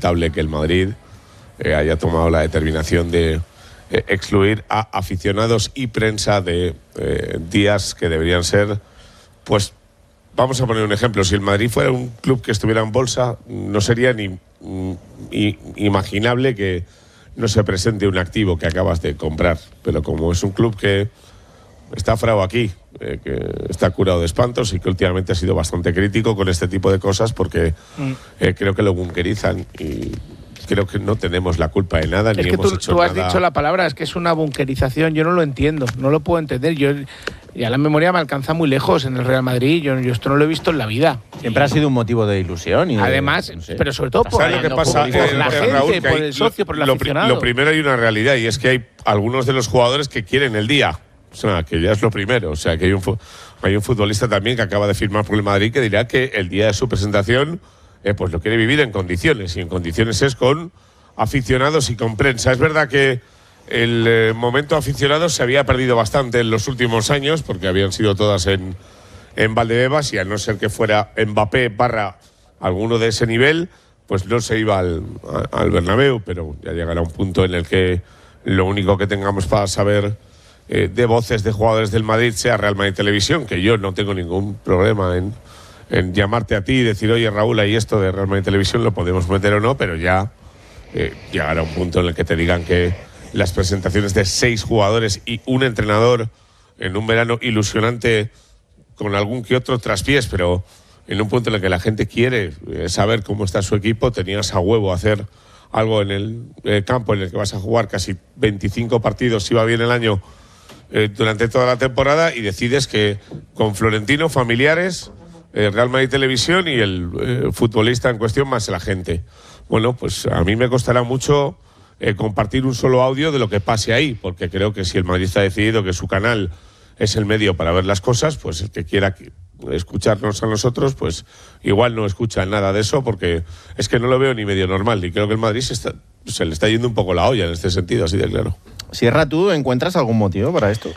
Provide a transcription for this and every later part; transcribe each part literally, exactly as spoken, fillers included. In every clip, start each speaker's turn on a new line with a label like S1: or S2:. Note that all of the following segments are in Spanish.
S1: lamentable que el Madrid eh, haya tomado la determinación de eh, excluir a aficionados y prensa de eh, días que deberían ser, pues, vamos a poner un ejemplo. Si el Madrid fuera un club que estuviera en bolsa, no sería ni mm, i, imaginable que no se presente un activo que acabas de comprar. Pero como es un club que está frao aquí, eh, que está curado de espantos y que últimamente ha sido bastante crítico con este tipo de cosas porque eh, creo que lo bunkerizan y creo que no tenemos la culpa de nada.
S2: Es
S1: ni
S2: que
S1: hemos
S2: tú,
S1: hecho
S2: tú has
S1: nada.
S2: dicho la palabra, es que es una bunkerización. Yo no lo entiendo, no lo puedo entender. Yo ya la memoria me alcanza muy lejos en el Real Madrid. Yo, yo esto no lo he visto en la vida.
S3: Siempre ha sido un motivo de ilusión. Y de,
S2: Además,
S3: no sé.
S2: pero sobre todo por,
S1: ¿Sabes lo que
S2: no,
S1: pasa,
S2: por, por
S1: eh,
S2: la
S1: eh,
S2: gente,
S1: Raúl, que
S2: por
S1: hay-
S2: el socio, por el
S1: lo, pri-
S2: aficionado.
S1: lo primero hay una realidad y es que hay algunos de los jugadores que quieren el día. O sea, que ya es lo primero. O sea, que hay un, fu- hay un futbolista también que acaba de firmar por el Madrid que dirá que el día de su presentación eh, pues lo quiere vivir en condiciones. Y en condiciones es con aficionados y con prensa. Es verdad que el eh, momento aficionado se había perdido bastante en los últimos años porque habían sido todas en, en Valdebebas y a no ser que fuera Mbappé barra alguno de ese nivel, pues no se iba al, a- al Bernabéu, pero ya llegará un punto en el que lo único que tengamos para saber eh, de voces de jugadores del Madrid sea Real Madrid Televisión, que yo no tengo ningún problema en, en llamarte a ti y decir, oye Raúl, ahí esto de Real Madrid Televisión lo podemos meter o no, pero ya eh, llegará un punto en el que te digan que las presentaciones de seis jugadores y un entrenador en un verano ilusionante con algún que otro traspiés, pero en un punto en el que la gente quiere eh, saber cómo está su equipo, tenías a huevo hacer algo en el eh, campo en el que vas a jugar casi veinticinco partidos, si va bien el año, eh, durante toda la temporada, y decides que con Florentino, familiares, eh, Real Madrid Televisión y el eh, futbolista en cuestión más la gente. Bueno, pues a mí me costará mucho eh, compartir un solo audio de lo que pase ahí, porque creo que si el Madrid ha decidido que su canal es el medio para ver las cosas, pues el que quiera escucharnos a nosotros, pues igual no escucha nada de eso, porque es que no lo veo ni medio normal, y creo que el Madrid se, está, se le está yendo un poco la olla en este sentido, así de claro.
S3: Sierra, ¿tú encuentras algún motivo para esto?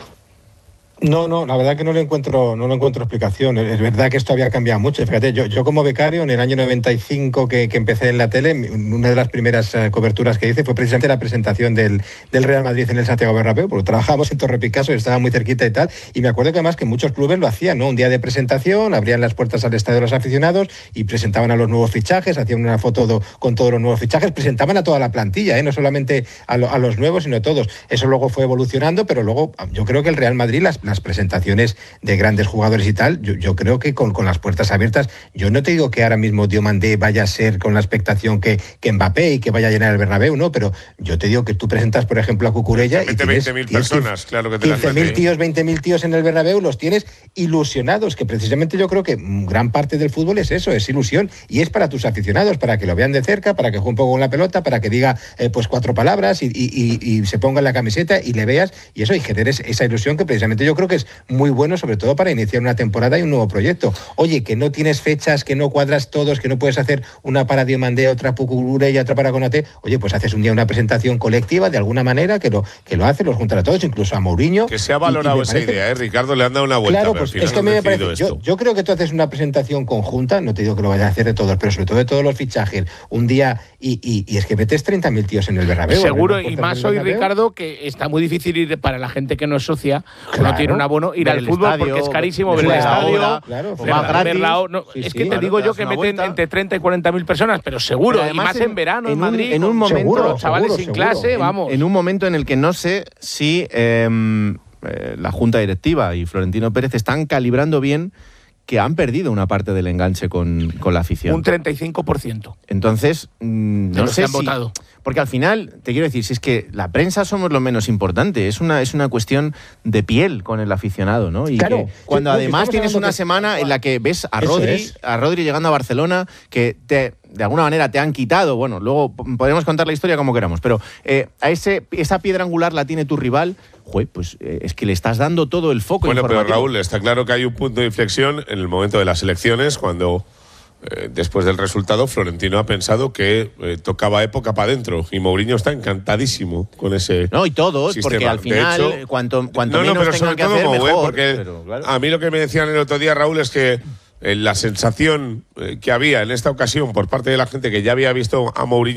S4: No, no, la verdad que no le encuentro, no le encuentro explicación. Es verdad que esto había cambiado mucho. Fíjate, yo, yo como becario en el año noventa y cinco que, que empecé en la tele, una de las primeras uh, coberturas que hice fue precisamente la presentación del, del Real Madrid en el Santiago Bernabéu, porque trabajábamos en Torre Picasso y estaba muy cerquita y tal, y me acuerdo que además que muchos clubes lo hacían, ¿no? Un día de presentación, abrían las puertas al estadio de los aficionados y presentaban a los nuevos fichajes, hacían una foto do, con todos los nuevos fichajes, presentaban a toda la plantilla, ¿eh? No solamente a, lo, a los nuevos, sino a todos. Eso luego fue evolucionando, pero luego yo creo que el Real Madrid, las, las presentaciones de grandes jugadores y tal, yo, yo creo que con, con las puertas abiertas, yo no te digo que ahora mismo Diomandé vaya a ser con la expectación que, que Mbappé y que vaya a llenar el Bernabéu, no, pero yo te digo que tú presentas, por ejemplo, a Cucurella y tienes
S1: veinte mil personas, claro que te las
S4: quince mil
S1: mete.
S4: tíos, veinte mil tíos en el Bernabéu, los tienes ilusionados, que precisamente yo creo que gran parte del fútbol es eso, es ilusión, y es para tus aficionados, para que lo vean de cerca, para que juegue un poco con la pelota, para que diga eh, pues cuatro palabras y, y, y, y se ponga en la camiseta y le veas, y eso, y generes esa ilusión que precisamente yo creo que es muy bueno, sobre todo para iniciar una temporada y un nuevo proyecto. Oye, que no tienes fechas, que no cuadras todos, que no puedes hacer una para Diomandé, otra para Cucurella y otra para Konaté, oye, pues haces un día una presentación colectiva de alguna manera que lo, que lo hace, los juntan a todos, incluso a Mourinho.
S1: Que se ha valorado
S4: y, y
S1: esa
S4: parece,
S1: idea, ¿eh? Ricardo le han dado una vuelta.
S4: Claro,
S1: pero
S4: pues
S1: al final
S4: es que a mí
S1: han
S4: me parece,
S1: decidido
S4: yo,
S1: esto.
S4: yo creo que tú haces una presentación conjunta, no te digo que lo vayas a hacer de todos, pero sobre todo de todos los fichajes, un día, y, y, y es que metes treinta mil tíos en el Bernabéu.
S2: Seguro, y más hoy, Ricardo, que está muy difícil ir para la gente que no es socia,
S4: Claro.
S2: no tiene un abono, ir
S3: Ver
S2: al
S3: el
S2: fútbol
S3: estadio,
S2: porque es carísimo
S3: ver
S2: ver el
S3: la
S2: estadio.
S3: hora,
S4: claro,
S2: ver-
S3: más gratis.
S2: ver la hora. No,
S4: Sí,
S2: es
S4: sí,
S2: que te
S3: claro,
S2: digo
S3: te
S2: yo
S3: das
S2: que
S3: una
S2: meten
S3: vuelta.
S2: entre treinta y cuarenta mil personas, pero seguro,
S3: Pero
S2: y
S3: además
S2: más en,
S3: en-
S2: verano, en,
S3: en un-
S2: Madrid,
S3: en un
S2: con-
S3: momento-
S2: con los chavales
S4: seguro,
S2: sin
S4: seguro.
S2: clase,
S4: En-
S2: vamos.
S3: En un momento en el que no sé si eh, eh, la Junta Directiva y Florentino Pérez están calibrando bien que han perdido una parte del enganche con, con la afición.
S2: Un treinta y cinco por ciento.
S3: Entonces, mm,
S2: De
S3: no
S2: los que
S3: sé
S2: han
S3: si...
S2: votado.
S3: Porque al final, te quiero decir, si es que la prensa somos lo menos importante, es una, es una cuestión de piel con el aficionado, ¿no? Y
S4: Claro.
S3: que cuando
S4: Sí, no,
S3: además
S4: estamos
S3: tienes
S4: hablando
S3: una
S4: que-
S3: semana en la que ves a
S4: Eso
S3: Rodri,
S4: es.
S3: a Rodri llegando a Barcelona, que te, de alguna manera te han quitado, bueno, luego p- podemos contar la historia como queramos, pero eh, a ese, esa piedra angular la tiene tu rival, jue, pues eh, es que le estás dando todo el foco
S1: Bueno, pero
S3: informativo.
S1: Raúl, está claro que hay un punto de inflexión en el momento de las elecciones, cuando eh, después del resultado Florentino ha pensado que eh, tocaba época para adentro, y Mourinho está encantadísimo con ese
S3: No, y todos,
S1: sistema.
S3: porque al
S1: De
S3: final,
S1: hecho,
S3: eh, cuanto, cuanto
S1: no, no,
S3: menos
S1: pero
S3: tengan
S1: sobre
S3: que
S1: todo
S3: hacer,
S1: Mou, ¿eh?
S3: mejor.
S1: Porque
S3: Pero, claro.
S1: a mí lo que me decían el otro día, Raúl, es que eh, la sensación eh, que había en esta ocasión por parte de la gente que ya había visto a Mourinho